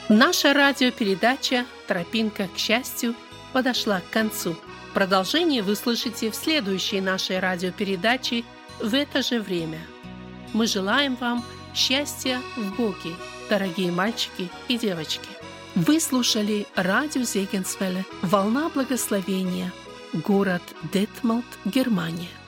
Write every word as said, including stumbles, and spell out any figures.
Наша радиопередача «Тропинка к счастью» подошла к концу. Продолжение вы слышите в следующей нашей радиопередаче в это же время. Мы желаем вам счастья в Боге, дорогие мальчики и девочки. Вы слушали радио Зегенсвелле «Волна благословения», город Детмолд, Германия.